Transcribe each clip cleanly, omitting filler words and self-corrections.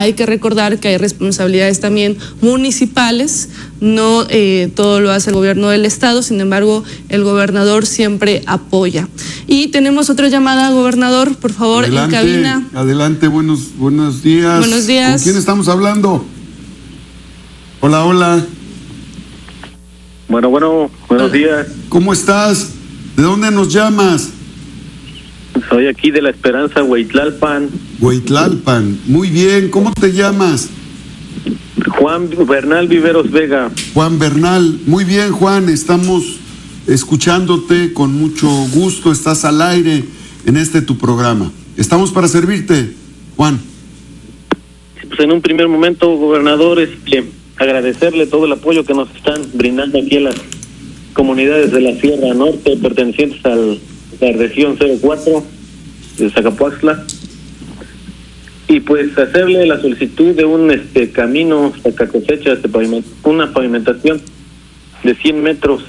Hay que recordar que hay responsabilidades también municipales, no todo lo hace el gobierno del estado, sin embargo, el gobernador siempre apoya. Y tenemos otra llamada, gobernador, por favor, adelante, en cabina. Adelante, buenos días. Buenos días. ¿Con quién estamos hablando? Hola, hola. Bueno, buenos días. ¿Cómo estás? ¿De dónde nos llamas? Soy aquí de La Esperanza, Hueytlalpan. Hueytlalpan, muy bien. ¿Cómo te llamas? Juan Bernal Viveros Vega. Juan Bernal, muy bien, Juan. Estamos escuchándote con mucho gusto. Estás al aire en tu programa. Estamos para servirte, Juan. Pues en un primer momento, gobernador, agradecerle todo el apoyo que nos están brindando aquí en las comunidades de la Sierra Norte pertenecientes a la región 04 de Zacapuaxtla, y pues hacerle la solicitud de un camino sacacosecha, una pavimentación de 100 metros.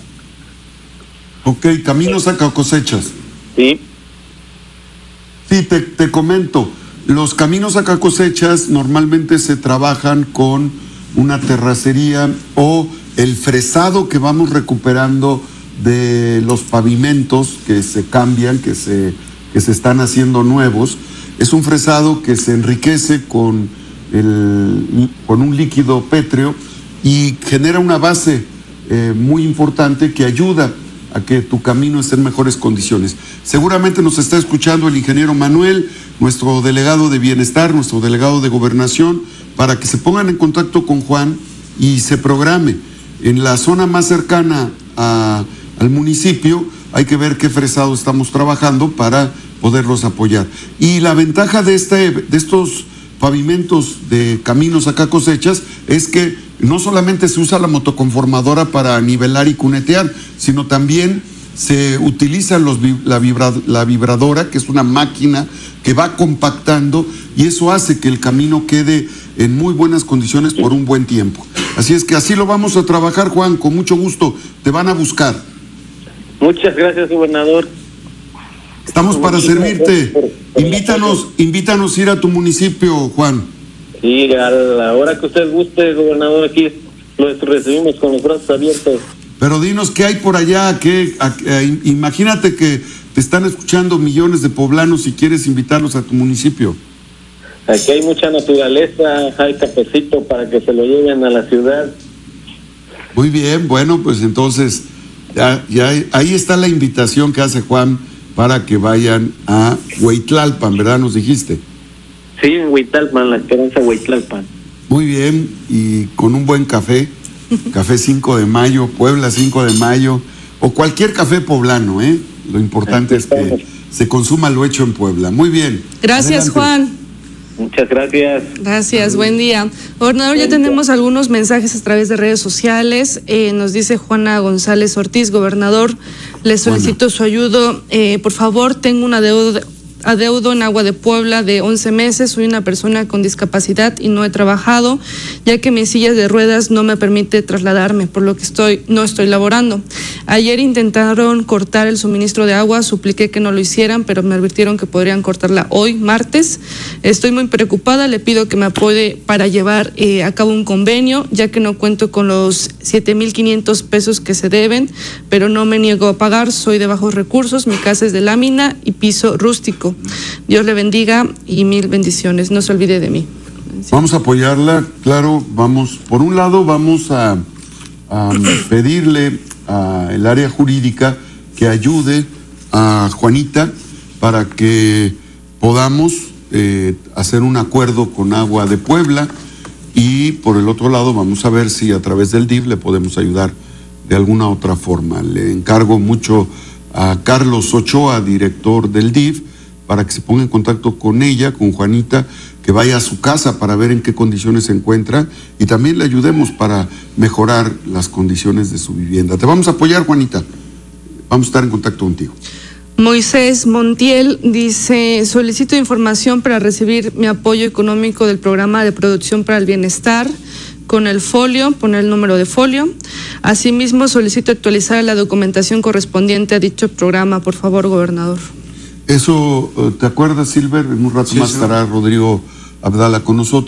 Ok, camino sacacosechas. Sí. Sí, te comento. Los caminos sacacosechas normalmente se trabajan con una terracería o el fresado que vamos recuperando de los pavimentos que se cambian, que se están haciendo nuevos. Es un fresado que se enriquece con un líquido pétreo y genera una base muy importante que ayuda a que tu camino esté en mejores condiciones. Seguramente nos está escuchando el ingeniero Manuel, nuestro delegado de Bienestar, nuestro delegado de Gobernación, para que se pongan en contacto con Juan y se programe. En la zona más cercana al municipio hay que ver qué fresado estamos trabajando para poderlos apoyar. Y la ventaja de estos pavimentos de caminos sacacosechas es que no solamente se usa la motoconformadora para nivelar y cunetear, sino también se utiliza la vibradora, que es una máquina que va compactando, y eso hace que el camino quede en muy buenas condiciones por un buen tiempo. Así es que así lo vamos a trabajar, Juan, con mucho gusto. Te van a buscar. Muchas gracias, gobernador. Estamos para servirte. Invítanos a ir a tu municipio, Juan. Sí, a la hora que usted guste, gobernador, aquí lo recibimos con los brazos abiertos. Pero dinos qué hay por allá, imagínate que te están escuchando millones de poblanos y quieres invitarlos a tu municipio. Aquí hay mucha naturaleza, hay cafecito para que se lo lleven a la ciudad. Muy bien, bueno, pues entonces ahí está la invitación que hace Juan para que vayan a Hueytlalpan, ¿verdad? Nos dijiste. Sí, en Hueytlalpan, La Esperanza, Hueytlalpan. Muy bien, y con un buen café, café 5 de mayo, Puebla 5 de mayo, o cualquier café poblano, ¿eh? Lo importante es que se consuma lo hecho en Puebla. Muy bien. Gracias, adelante, Juan. Muchas gracias. Gracias, buen día. Gobernador, ya tenemos algunos mensajes a través de redes sociales. Nos dice Juana González Ortiz, gobernador, le solicito su ayuda. Por favor, tengo una adeudo en Agua de Puebla de 11 meses, soy una persona con discapacidad y no he trabajado, ya que mi silla de ruedas no me permite trasladarme, por lo que no estoy laborando. Ayer intentaron cortar el suministro de agua, supliqué que no lo hicieran, pero me advirtieron que podrían cortarla hoy, martes. Estoy muy preocupada, le pido que me apoye para llevar a cabo un convenio, ya que no cuento con los 7,500 pesos que se deben, pero no me niego a pagar, soy de bajos recursos, mi casa es de lámina y piso rústico. Dios le bendiga y mil bendiciones. No se olvide de mí. Vamos a apoyarla, claro. Por un lado, vamos a pedirle al área jurídica que ayude a Juanita para que podamos hacer un acuerdo con Agua de Puebla, y por el otro lado vamos a ver si a través del DIF le podemos ayudar de alguna otra forma. Le encargo mucho a Carlos Ochoa, director del DIF, para que se ponga en contacto con ella, con Juanita, que vaya a su casa para ver en qué condiciones se encuentra y también le ayudemos para mejorar las condiciones de su vivienda. Te vamos a apoyar, Juanita. Vamos a estar en contacto contigo. Moisés Montiel dice, solicito información para recibir mi apoyo económico del programa de producción para el bienestar con el folio, poner el número de folio. Asimismo, solicito actualizar la documentación correspondiente a dicho programa, por favor, gobernador. Eso, ¿te acuerdas, Silver? En un rato más estará Rodrigo Abdala con nosotros.